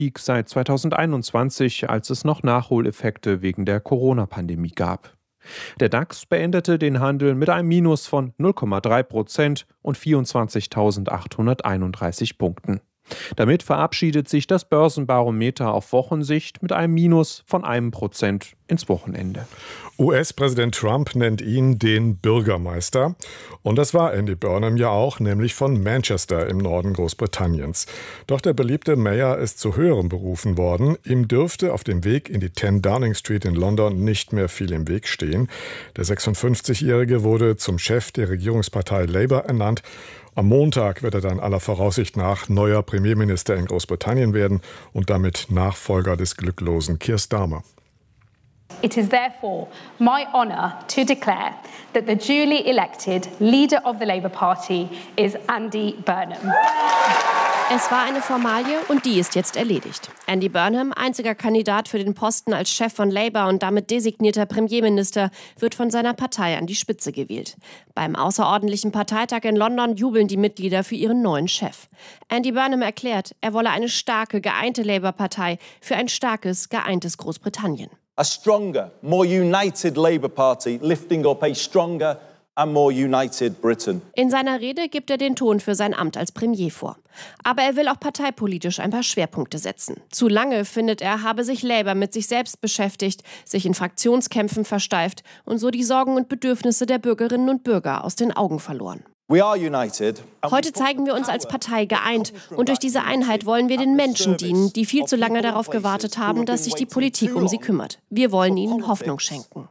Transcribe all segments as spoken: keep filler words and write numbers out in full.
Peak seit zweitausendeinundzwanzig, als es noch Nachholeffekte wegen der Corona-Pandemie gab. Der DAX beendete den Handel mit einem Minus von null Komma drei Prozent und vierundzwanzigtausendachthunderteinunddreißig Punkten. Damit verabschiedet sich das Börsenbarometer auf Wochensicht mit einem Minus von einem Prozent ins Wochenende. U S-Präsident Trump nennt ihn den Bürgermeister. Und das war Andy Burnham ja auch, nämlich von Manchester im Norden Großbritanniens. Doch der beliebte Mayor ist zu höherem berufen worden. Ihm dürfte auf dem Weg in die zehn Downing Street in London nicht mehr viel im Weg stehen. Der sechsundfünfzigjährige wurde zum Chef der Regierungspartei Labour ernannt. Am Montag wird er dann aller Voraussicht nach neuer Premierminister in Großbritannien werden und damit Nachfolger des glücklosen Keir Starmer. It is therefore my honour to declare that the duly elected leader of the Labour Party is Andy Burnham. Es war eine Formalie und die ist jetzt erledigt. Andy Burnham, einziger Kandidat für den Posten als Chef von Labour und damit designierter Premierminister, wird von seiner Partei an die Spitze gewählt. Beim außerordentlichen Parteitag in London jubeln die Mitglieder für ihren neuen Chef. Andy Burnham erklärt, er wolle eine starke, geeinte Labour-Partei für ein starkes, geeintes Großbritannien. A stronger, more united Labour Party lifting up a stronger and more united Britain. In seiner Rede gibt er den Ton für sein Amt als Premier vor. Aber er will auch parteipolitisch ein paar Schwerpunkte setzen. Zu lange, findet er, habe sich Labour mit sich selbst beschäftigt, sich in Fraktionskämpfen versteift und so die Sorgen und Bedürfnisse der Bürgerinnen und Bürger aus den Augen verloren. Heute zeigen wir uns als Partei geeint und durch diese Einheit wollen wir den Menschen dienen, die viel zu lange darauf gewartet haben, dass sich die Politik um sie kümmert. Wir wollen ihnen Hoffnung schenken.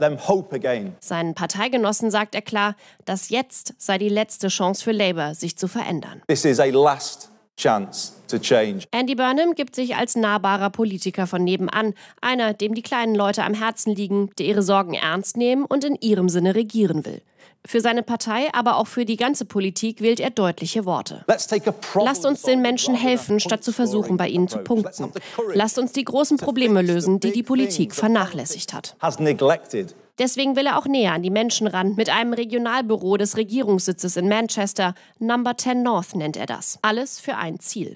Seinen Parteigenossen sagt er klar, dass jetzt sei die letzte Chance für Labour, sich zu verändern. This is a last chance to change. Andy Burnham gibt sich als nahbarer Politiker von nebenan, einer, dem die kleinen Leute am Herzen liegen, der ihre Sorgen ernst nehmen und in ihrem Sinne regieren will. Für seine Partei, aber auch für die ganze Politik wählt er deutliche Worte. Lasst uns den Menschen helfen, statt zu versuchen, bei ihnen zu punkten. Lasst uns die großen Probleme lösen, die die Politik vernachlässigt hat. Deswegen will er auch näher an die Menschen ran, mit einem Regionalbüro des Regierungssitzes in Manchester. Number zehn North nennt er das. Alles für ein Ziel.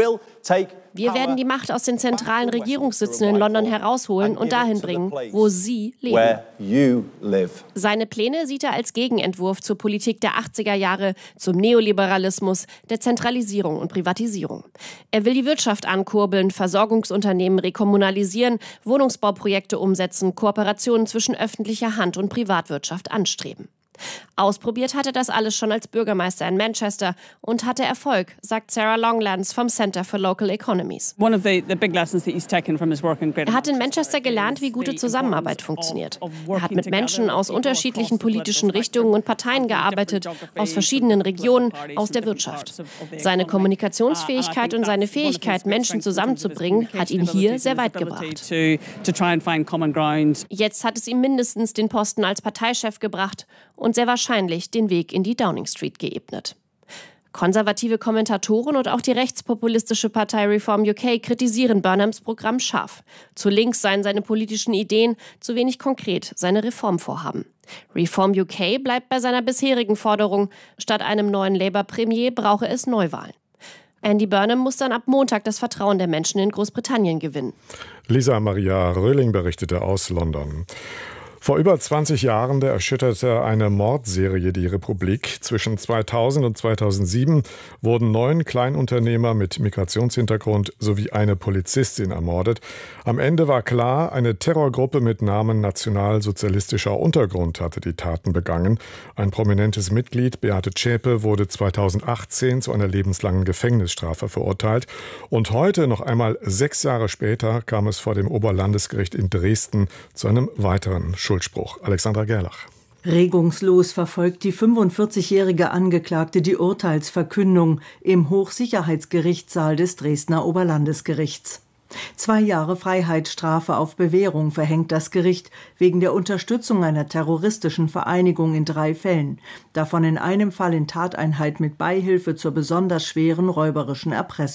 Wir werden die Macht aus den zentralen Regierungssitzen in London herausholen und dahin bringen, wo Sie leben. Seine Pläne sieht er als Gegenentwurf zur Politik der achtziger Jahre, zum Neoliberalismus, der Zentralisierung und Privatisierung. Er will die Wirtschaft ankurbeln, Versorgungsunternehmen rekommunalisieren, Wohnungsbauprojekte umsetzen, Kooperationen zwischen öffentlicher Hand und Privatwirtschaft anstreben. Ausprobiert hatte das alles schon als Bürgermeister in Manchester und hatte Erfolg, sagt Sarah Longlands vom Center for Local Economies. Er hat in Manchester gelernt, wie gute Zusammenarbeit funktioniert. Er hat mit Menschen aus unterschiedlichen politischen Richtungen und Parteien gearbeitet, aus verschiedenen Regionen, aus der Wirtschaft. Seine Kommunikationsfähigkeit und seine Fähigkeit, Menschen zusammenzubringen, hat ihn hier sehr weit gebracht. Jetzt hat es ihm mindestens den Posten als Parteichef gebracht und sehr wahrscheinlich den Weg in die Downing Street geebnet. Konservative Kommentatoren und auch die rechtspopulistische Partei Reform U K kritisieren Burnhams Programm scharf. Zu links seien seine politischen Ideen, zu wenig konkret seine Reformvorhaben. Reform U K bleibt bei seiner bisherigen Forderung, statt einem neuen Labour-Premier brauche es Neuwahlen. Andy Burnham muss dann ab Montag das Vertrauen der Menschen in Großbritannien gewinnen. Lisa Maria Röhling berichtete aus London. Vor über zwanzig Jahren erschütterte eine Mordserie die Republik. Zwischen zweitausend und zweitausendsieben wurden neun Kleinunternehmer mit Migrationshintergrund sowie eine Polizistin ermordet. Am Ende war klar, eine Terrorgruppe mit Namen Nationalsozialistischer Untergrund hatte die Taten begangen. Ein prominentes Mitglied, Beate Zschäpe, wurde zweitausendachtzehn zu einer lebenslangen Gefängnisstrafe verurteilt. Und heute, noch einmal sechs Jahre später, kam es vor dem Oberlandesgericht in Dresden zu einem weiteren Schuldspruch. Alexandra Gerlach. Regungslos verfolgt die fünfundvierzigjährige Angeklagte die Urteilsverkündung im Hochsicherheitsgerichtssaal des Dresdner Oberlandesgerichts. Zwei Jahre Freiheitsstrafe auf Bewährung verhängt das Gericht wegen der Unterstützung einer terroristischen Vereinigung in drei Fällen, davon in einem Fall in Tateinheit mit Beihilfe zur besonders schweren räuberischen Erpressung.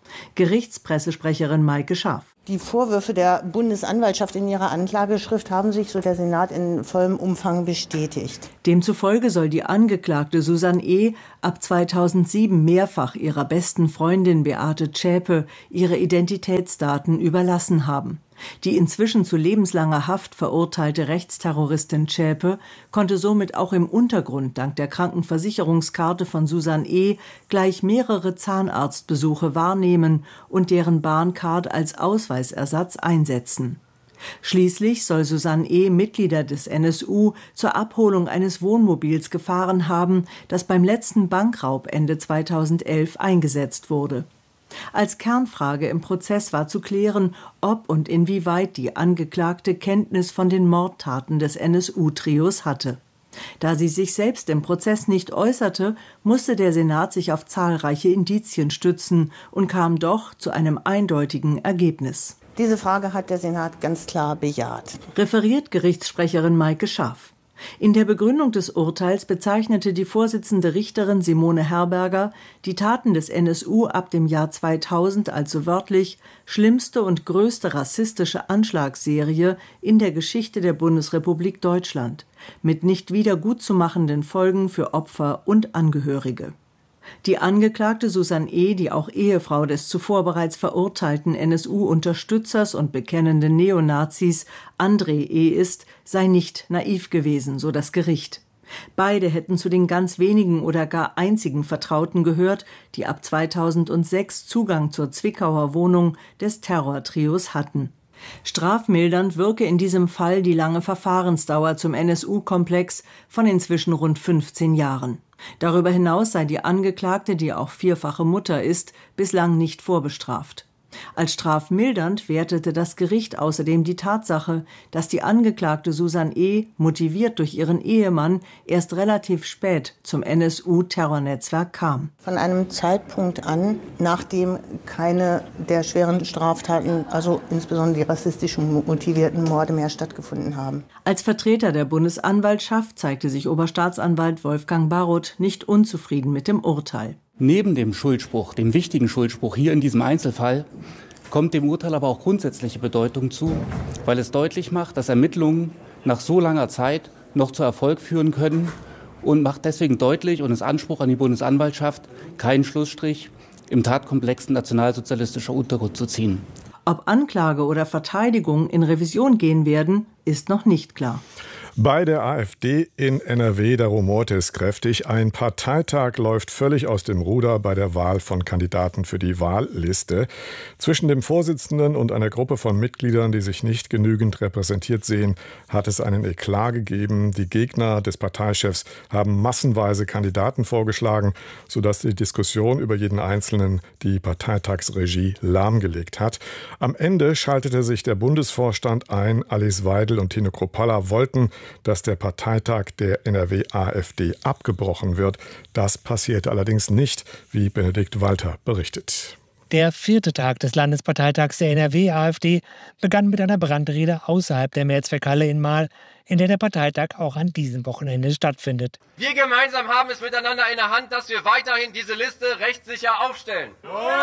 Gerichtspressesprecherin Maike Schaaf. Die Vorwürfe der Bundesanwaltschaft in ihrer Anklageschrift haben sich, so der Senat, in vollem Umfang bestätigt. Demzufolge soll die Angeklagte Susanne E. ab zweitausendsieben mehrfach ihrer besten Freundin Beate Zschäpe ihre Identitätsdaten überlassen haben. Die inzwischen zu lebenslanger Haft verurteilte Rechtsterroristin Zschäpe konnte somit auch im Untergrund dank der Krankenversicherungskarte von Susanne E. gleich mehrere Zahnarztbesuche wahrnehmen und deren Bahncard als Ausweisersatz einsetzen. Schließlich soll Susanne E. Mitglieder des N S U zur Abholung eines Wohnmobils gefahren haben, das beim letzten Bankraub Ende zweitausendelf eingesetzt wurde. Als Kernfrage im Prozess war zu klären, ob und inwieweit die Angeklagte Kenntnis von den Mordtaten des N S U-Trios hatte. Da sie sich selbst im Prozess nicht äußerte, musste der Senat sich auf zahlreiche Indizien stützen und kam doch zu einem eindeutigen Ergebnis. Diese Frage hat der Senat ganz klar bejaht. Referiert Gerichtssprecherin Maike Schaaf. In der Begründung des Urteils bezeichnete die Vorsitzende Richterin Simone Herberger die Taten des N S U ab dem Jahr zweitausend als so wörtlich schlimmste und größte rassistische Anschlagsserie in der Geschichte der Bundesrepublik Deutschland, mit nicht wiedergutzumachenden Folgen für Opfer und Angehörige. Die Angeklagte Susanne E., die auch Ehefrau des zuvor bereits verurteilten N S U-Unterstützers und bekennenden Neonazis André E. ist, sei nicht naiv gewesen, so das Gericht. Beide hätten zu den ganz wenigen oder gar einzigen Vertrauten gehört, die ab zweitausendsechs Zugang zur Zwickauer Wohnung des Terrortrios hatten. Strafmildernd wirke in diesem Fall die lange Verfahrensdauer zum N S U-Komplex von inzwischen rund fünfzehn Jahren. Darüber hinaus sei die Angeklagte, die auch vierfache Mutter ist, bislang nicht vorbestraft. Als strafmildernd wertete das Gericht außerdem die Tatsache, dass die Angeklagte Susanne E., motiviert durch ihren Ehemann, erst relativ spät zum N S U-Terrornetzwerk kam. Von einem Zeitpunkt an, nachdem keine der schweren Straftaten, also insbesondere die rassistisch motivierten Morde mehr stattgefunden haben. Als Vertreter der Bundesanwaltschaft zeigte sich Oberstaatsanwalt Wolfgang Barroth nicht unzufrieden mit dem Urteil. Neben dem Schuldspruch, dem wichtigen Schuldspruch hier in diesem Einzelfall, kommt dem Urteil aber auch grundsätzliche Bedeutung zu, weil es deutlich macht, dass Ermittlungen nach so langer Zeit noch zu Erfolg führen können und macht deswegen deutlich und ist Anspruch an die Bundesanwaltschaft, keinen Schlussstrich im Tatkomplex nationalsozialistischer Untergrund zu ziehen. Ob Anklage oder Verteidigung in Revision gehen werden, ist noch nicht klar. Bei der AfD in N R W, da rumorte es kräftig. Ein Parteitag läuft völlig aus dem Ruder bei der Wahl von Kandidaten für die Wahlliste. Zwischen dem Vorsitzenden und einer Gruppe von Mitgliedern, die sich nicht genügend repräsentiert sehen, hat es einen Eklat gegeben. Die Gegner des Parteichefs haben massenweise Kandidaten vorgeschlagen, sodass die Diskussion über jeden Einzelnen die Parteitagsregie lahmgelegt hat. Am Ende schaltete sich der Bundesvorstand ein. Alice Weidel und Tino Kruppalla wollten, dass der Parteitag der N R W AfD abgebrochen wird. Das passierte allerdings nicht, wie Benedikt Walter berichtet. Der vierte Tag des Landesparteitags der N R W AfD begann mit einer Brandrede außerhalb der Mehrzweckhalle in Marl, in der der Parteitag auch an diesem Wochenende stattfindet. Wir gemeinsam haben es miteinander in der Hand, dass wir weiterhin diese Liste rechtssicher aufstellen.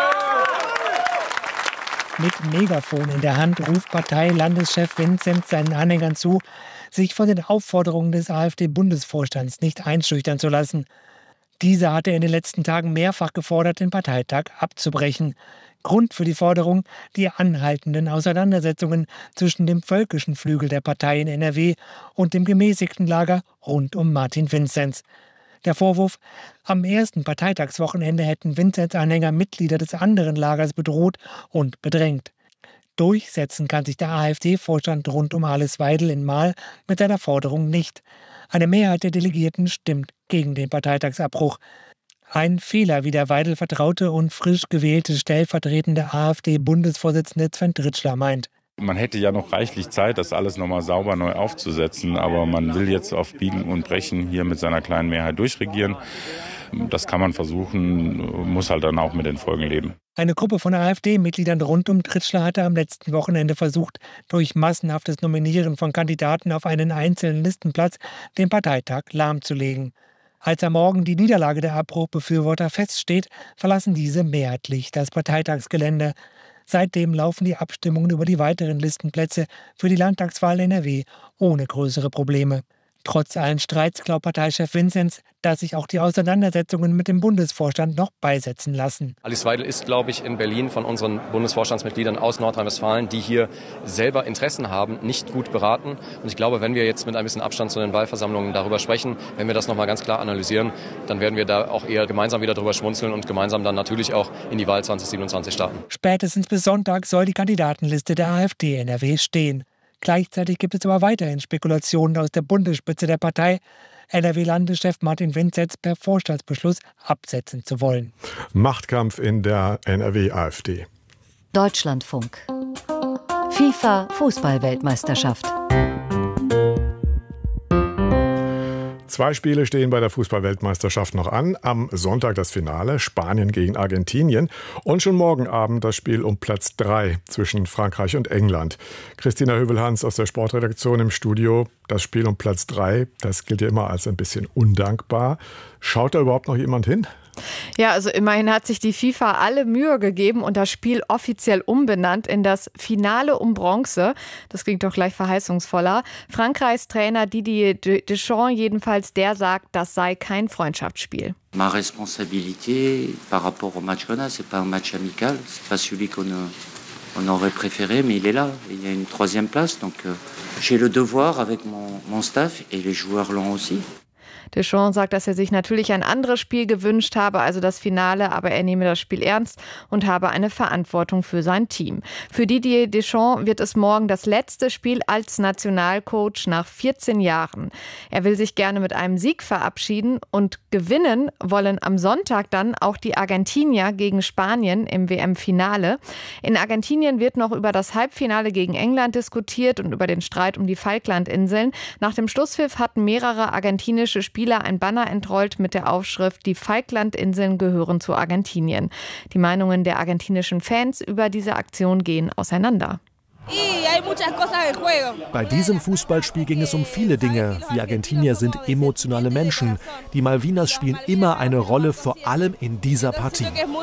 Mit Megafon in der Hand ruft Parteilandeschef Vinzenz seinen Anhängern zu, sich von den Aufforderungen des AfD-Bundesvorstands nicht einschüchtern zu lassen. Dieser hatte in den letzten Tagen mehrfach gefordert, den Parteitag abzubrechen. Grund für die Forderung die anhaltenden Auseinandersetzungen zwischen dem völkischen Flügel der Partei in N R W und dem gemäßigten Lager rund um Martin Vinzenz. Der Vorwurf, am ersten Parteitagswochenende hätten Vinzenz-Anhänger Mitglieder des anderen Lagers bedroht und bedrängt. Durchsetzen kann sich der AfD-Vorstand rund um Alice Weidel in Marl mit seiner Forderung nicht. Eine Mehrheit der Delegierten stimmt gegen den Parteitagsabbruch. Ein Fehler, wie der Weidel vertraute und frisch gewählte stellvertretende AfD-Bundesvorsitzende Sven Tritschler meint. Man hätte ja noch reichlich Zeit, das alles nochmal sauber neu aufzusetzen, aber man will jetzt auf Biegen und Brechen hier mit seiner kleinen Mehrheit durchregieren. Das kann man versuchen, muss halt dann auch mit den Folgen leben. Eine Gruppe von AfD-Mitgliedern rund um Tritschler hatte am letzten Wochenende versucht, durch massenhaftes Nominieren von Kandidaten auf einen einzelnen Listenplatz den Parteitag lahmzulegen. Als am Morgen die Niederlage der Abbruchbefürworter feststeht, verlassen diese mehrheitlich das Parteitagsgelände. Seitdem laufen die Abstimmungen über die weiteren Listenplätze für die Landtagswahl in N R W ohne größere Probleme. Trotz allen Streits glaubt Parteichef Vinzenz, dass sich auch die Auseinandersetzungen mit dem Bundesvorstand noch beisetzen lassen. Alice Weidel ist, glaube ich, in Berlin von unseren Bundesvorstandsmitgliedern aus Nordrhein-Westfalen, die hier selber Interessen haben, nicht gut beraten. Und ich glaube, wenn wir jetzt mit ein bisschen Abstand zu den Wahlversammlungen darüber sprechen, wenn wir das noch mal ganz klar analysieren, dann werden wir da auch eher gemeinsam wieder drüber schmunzeln und gemeinsam dann natürlich auch in die Wahl zwanzig siebenundzwanzig starten. Spätestens bis Sonntag soll die Kandidatenliste der AfD in N R W stehen. Gleichzeitig gibt es aber weiterhin Spekulationen aus der Bundesspitze der Partei, N R W-Landeschef Martin Vinzenz per Vorstandsbeschluss absetzen zu wollen. Machtkampf in der N R W-AfD. Deutschlandfunk. FIFA-Fußball-Weltmeisterschaft. Zwei Spiele stehen bei der Fußball-Weltmeisterschaft noch an. Am Sonntag das Finale, Spanien gegen Argentinien. Und schon morgen Abend das Spiel um Platz drei zwischen Frankreich und England. Christina Hövelhans aus der Sportredaktion im Studio. Das Spiel um Platz drei, das gilt ja immer als ein bisschen undankbar. Schaut da überhaupt noch jemand hin? Ja, also immerhin hat sich die FIFA alle Mühe gegeben und das Spiel offiziell umbenannt in das Finale um Bronze. Das klingt doch gleich verheißungsvoller. Frankreichs Trainer Didier Deschamps jedenfalls, der sagt, das sei kein Freundschaftsspiel. Ma responsabilité par rapport au match qu'on a, c'est pas un match amical, c'est pas celui qu'on on aurait préféré, mais il est là. Il y a une troisième place, donc euh, j'ai le devoir avec mon, mon staff et les joueurs l'ont aussi. Deschamps sagt, dass er sich natürlich ein anderes Spiel gewünscht habe, also das Finale, aber er nehme das Spiel ernst und habe eine Verantwortung für sein Team. Für Didier Deschamps wird es morgen das letzte Spiel als Nationalcoach nach vierzehn Jahren. Er will sich gerne mit einem Sieg verabschieden und gewinnen wollen am Sonntag dann auch die Argentinier gegen Spanien im W M-Finale. In Argentinien wird noch über das Halbfinale gegen England diskutiert und über den Streit um die Falklandinseln. Nach dem Schlusspfiff hatten mehrere argentinische Spieler Spieler ein Banner entrollt mit der Aufschrift: Die Falklandinseln gehören zu Argentinien. Die Meinungen der argentinischen Fans über diese Aktion gehen auseinander. Bei diesem Fußballspiel ging es um viele Dinge. Die Argentinier sind emotionale Menschen. Die Malvinas spielen immer eine Rolle, vor allem in dieser Partie.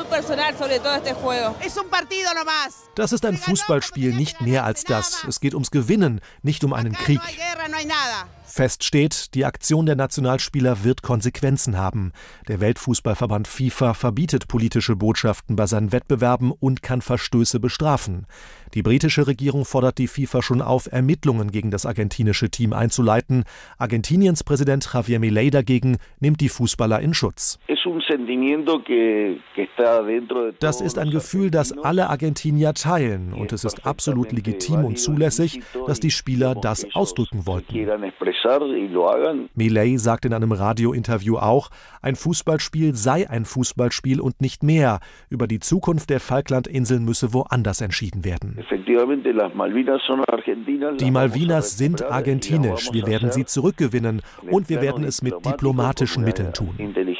Das ist ein Fußballspiel, nicht mehr als das. Es geht ums Gewinnen, nicht um einen Krieg. Fest steht, die Aktion der Nationalspieler wird Konsequenzen haben. Der Weltfußballverband FIFA verbietet politische Botschaften bei seinen Wettbewerben und kann Verstöße bestrafen. Die britische Regierung fordert die FIFA schon auf, Ermittlungen gegen das argentinische Team einzuleiten. Argentiniens Präsident Javier Milei dagegen nimmt die Fußballer in Schutz. Das ist ein Gefühl, das alle Argentinier teilen, und es ist absolut legitim und zulässig, dass die Spieler das ausdrücken wollten. Milei sagt in einem Radiointerview auch, ein Fußballspiel sei ein Fußballspiel und nicht mehr. Über die Zukunft der Falklandinseln müsse woanders entschieden werden. Die Malvinas sind argentinisch. Wir werden sie zurückgewinnen und wir werden es mit diplomatischen Mitteln tun.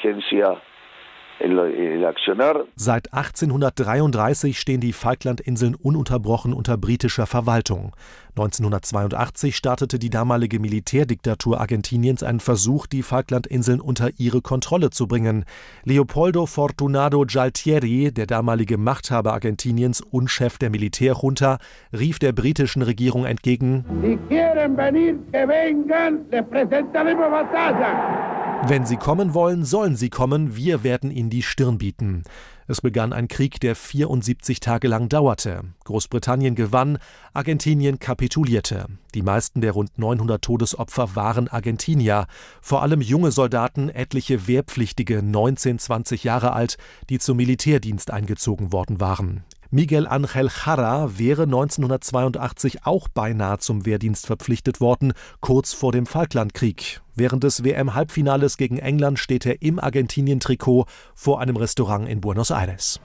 Seit achtzehnhundertdreiunddreißig stehen die Falklandinseln ununterbrochen unter britischer Verwaltung. neunzehnhundertzweiundachtzig startete die damalige Militärdiktatur Argentiniens einen Versuch, die Falklandinseln unter ihre Kontrolle zu bringen. Leopoldo Fortunado Gualtieri, der damalige Machthaber Argentiniens und Chef der Militärjunta, rief der britischen Regierung entgegen: Wenn sie kommen wollen, sollen sie kommen, wir werden ihnen die Stirn bieten. Es begann ein Krieg, der vierundsiebzig Tage lang dauerte. Großbritannien gewann, Argentinien kapitulierte. Die meisten der rund neunhundert Todesopfer waren Argentinier, vor allem junge Soldaten, etliche Wehrpflichtige, neunzehn, zwanzig Jahre alt, die zum Militärdienst eingezogen worden waren. Miguel Ángel Jara wäre neunzehnhundertzweiundachtzig auch beinahe zum Wehrdienst verpflichtet worden, kurz vor dem Falklandkrieg. Während des W M-Halbfinales gegen England steht er im Argentinien-Trikot vor einem Restaurant in Buenos Aires.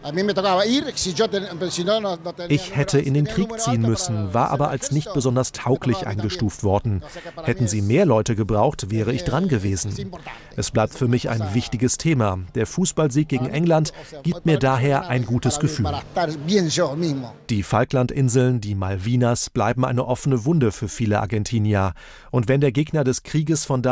Ich hätte in den Krieg ziehen müssen, war aber als nicht besonders tauglich eingestuft worden. Hätten sie mehr Leute gebraucht, wäre ich dran gewesen. Es bleibt für mich ein wichtiges Thema. Der Fußballsieg gegen England gibt mir daher ein gutes Gefühl. Die Falklandinseln, die Malvinas, bleiben eine offene Wunde für viele Argentinier. Und wenn der Gegner des Krieges von damals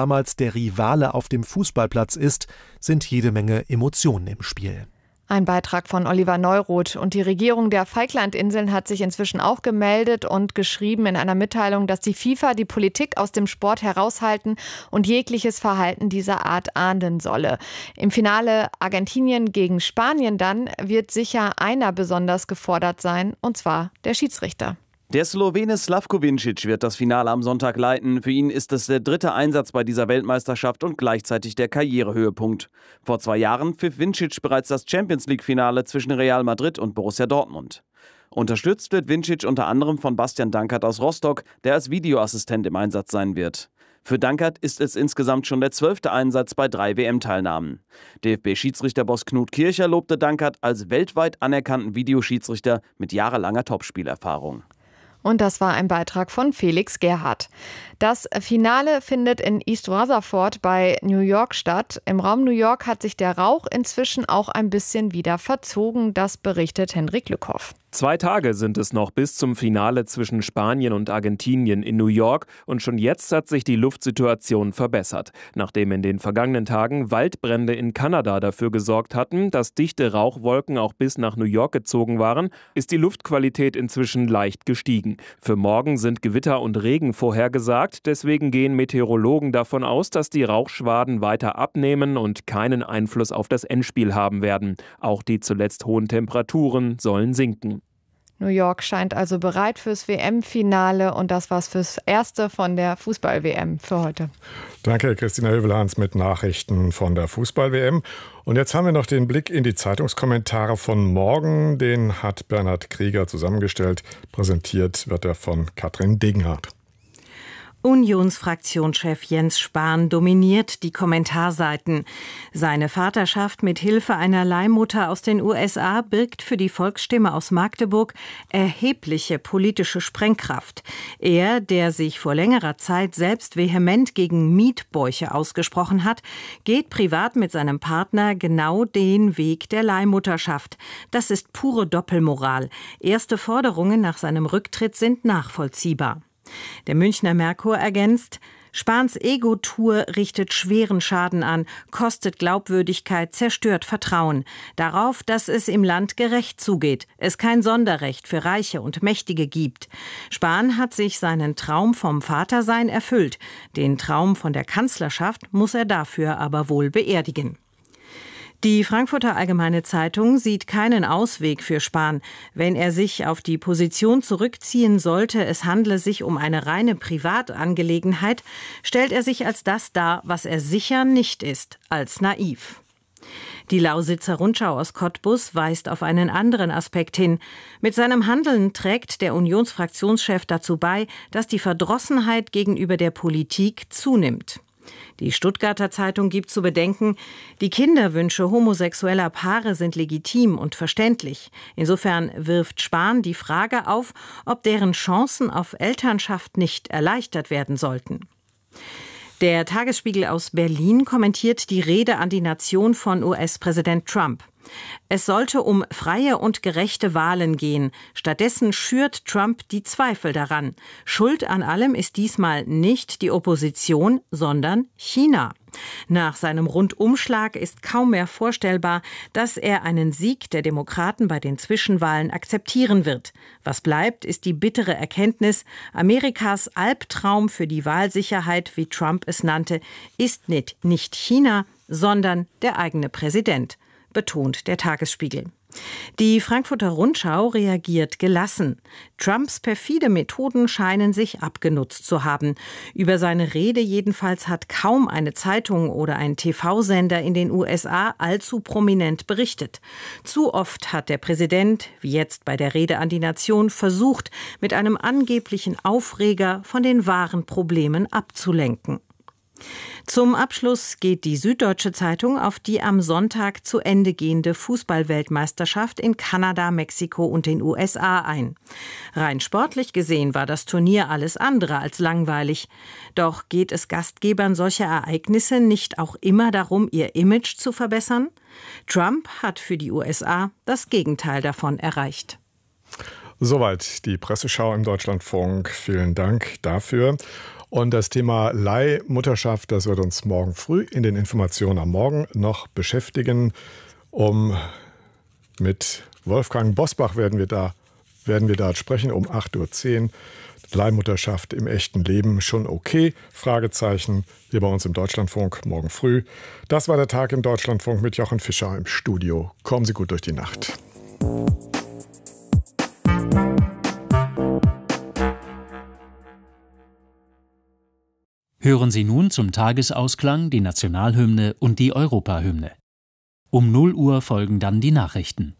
damals der Rivale auf dem Fußballplatz ist, sind jede Menge Emotionen im Spiel. Ein Beitrag von Oliver Neuroth. Und die Regierung der Falklandinseln hat sich inzwischen auch gemeldet und geschrieben in einer Mitteilung, dass die FIFA die Politik aus dem Sport heraushalten und jegliches Verhalten dieser Art ahnden solle. Im Finale Argentinien gegen Spanien dann wird sicher einer besonders gefordert sein, und zwar der Schiedsrichter. Der Slowene Slavko Vincic wird das Finale am Sonntag leiten. Für ihn ist es der dritte Einsatz bei dieser Weltmeisterschaft und gleichzeitig der Karrierehöhepunkt. Vor zwei Jahren pfiff Vincic bereits das Champions-League-Finale zwischen Real Madrid und Borussia Dortmund. Unterstützt wird Vincic unter anderem von Bastian Dankert aus Rostock, der als Videoassistent im Einsatz sein wird. Für Dankert ist es insgesamt schon der zwölfte Einsatz bei drei W M-Teilnahmen. D F B-Schiedsrichterboss Knut Kircher lobte Dankert als weltweit anerkannten Videoschiedsrichter mit jahrelanger Topspielerfahrung. Und das war ein Beitrag von Felix Gerhardt. Das Finale findet in East Rutherford bei New York statt. Im Raum New York hat sich der Rauch inzwischen auch ein bisschen wieder verzogen. Das berichtet Henrik Lückhoff. Zwei Tage sind es noch bis zum Finale zwischen Spanien und Argentinien in New York und schon jetzt hat sich die Luftsituation verbessert. Nachdem in den vergangenen Tagen Waldbrände in Kanada dafür gesorgt hatten, dass dichte Rauchwolken auch bis nach New York gezogen waren, ist die Luftqualität inzwischen leicht gestiegen. Für morgen sind Gewitter und Regen vorhergesagt, deswegen gehen Meteorologen davon aus, dass die Rauchschwaden weiter abnehmen und keinen Einfluss auf das Endspiel haben werden. Auch die zuletzt hohen Temperaturen sollen sinken. New York scheint also bereit fürs W M-Finale und das war's fürs Erste von der Fußball-W M für heute. Danke, Christina Hövelhans mit Nachrichten von der Fußball-W M. Und jetzt haben wir noch den Blick in die Zeitungskommentare von morgen. Den hat Bernhard Krieger zusammengestellt. Präsentiert wird er von Katrin Degenhardt. Unionsfraktionschef Jens Spahn dominiert die Kommentarseiten. Seine Vaterschaft mit Hilfe einer Leihmutter aus den U S A birgt für die Volksstimme aus Magdeburg erhebliche politische Sprengkraft. Er, der sich vor längerer Zeit selbst vehement gegen Mietbäuche ausgesprochen hat, geht privat mit seinem Partner genau den Weg der Leihmutterschaft. Das ist pure Doppelmoral. Erste Forderungen nach seinem Rücktritt sind nachvollziehbar. Der Münchner Merkur ergänzt: Spahns Ego-Tour richtet schweren Schaden an, kostet Glaubwürdigkeit, zerstört Vertrauen. Darauf, dass es im Land gerecht zugeht, es kein Sonderrecht für Reiche und Mächtige gibt. Spahn hat sich seinen Traum vom Vatersein erfüllt. Den Traum von der Kanzlerschaft muss er dafür aber wohl beerdigen. Die Frankfurter Allgemeine Zeitung sieht keinen Ausweg für Spahn. Wenn er sich auf die Position zurückziehen sollte, es handle sich um eine reine Privatangelegenheit, stellt er sich als das dar, was er sicher nicht ist, als naiv. Die Lausitzer Rundschau aus Cottbus weist auf einen anderen Aspekt hin. Mit seinem Handeln trägt der Unionsfraktionschef dazu bei, dass die Verdrossenheit gegenüber der Politik zunimmt. Die Stuttgarter Zeitung gibt zu bedenken, die Kinderwünsche homosexueller Paare sind legitim und verständlich. Insofern wirft Spahn die Frage auf, ob deren Chancen auf Elternschaft nicht erleichtert werden sollten. Der Tagesspiegel aus Berlin kommentiert die Rede an die Nation von U S-Präsident Trump. Es sollte um freie und gerechte Wahlen gehen. Stattdessen schürt Trump die Zweifel daran. Schuld an allem ist diesmal nicht die Opposition, sondern China. Nach seinem Rundumschlag ist kaum mehr vorstellbar, dass er einen Sieg der Demokraten bei den Zwischenwahlen akzeptieren wird. Was bleibt, ist die bittere Erkenntnis, Amerikas Albtraum für die Wahlsicherheit, wie Trump es nannte, ist nicht, nicht China, sondern der eigene Präsident, betont der Tagesspiegel. Die Frankfurter Rundschau reagiert gelassen. Trumps perfide Methoden scheinen sich abgenutzt zu haben. Über seine Rede jedenfalls hat kaum eine Zeitung oder ein T V-Sender in den U S A allzu prominent berichtet. Zu oft hat der Präsident, wie jetzt bei der Rede an die Nation, versucht, mit einem angeblichen Aufreger von den wahren Problemen abzulenken. Zum Abschluss geht die Süddeutsche Zeitung auf die am Sonntag zu Ende gehende Fußball-Weltmeisterschaft in Kanada, Mexiko und den U S A ein. Rein sportlich gesehen war das Turnier alles andere als langweilig. Doch geht es Gastgebern solcher Ereignisse nicht auch immer darum, ihr Image zu verbessern? Trump hat für die U S A das Gegenteil davon erreicht. Soweit die Presseschau im Deutschlandfunk. Vielen Dank dafür. Und das Thema Leihmutterschaft, das wird uns morgen früh in den Informationen am Morgen noch beschäftigen. Um mit Wolfgang Bosbach werden wir da, werden wir da sprechen um acht Uhr zehn. Leihmutterschaft im echten Leben schon okay? Fragezeichen hier bei uns im Deutschlandfunk morgen früh. Das war der Tag im Deutschlandfunk mit Jochen Fischer im Studio. Kommen Sie gut durch die Nacht. Hören Sie nun zum Tagesausklang die Nationalhymne und die Europahymne. Um null Uhr folgen dann die Nachrichten.